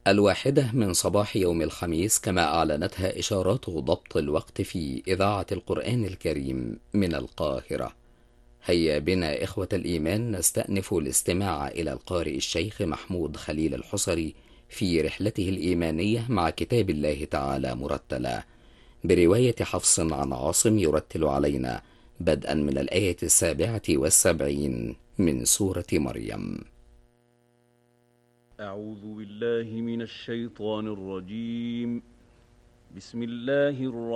1 من صباح يوم الخميس، كما أعلنتها إشارات ضبط الوقت في إذاعة القرآن الكريم من القاهرة. هيا بنا إخوة الإيمان نستأنف الاستماع إلى القارئ الشيخ محمود خليل الحصري في رحلته الإيمانية مع كتاب الله تعالى مرتلا، برواية حفص عن عاصم، يرتل علينا بدءا من الآية 77 من سورة مريم. أعوذ بالله من الشيطان الرجيم. بسم الله الرحمن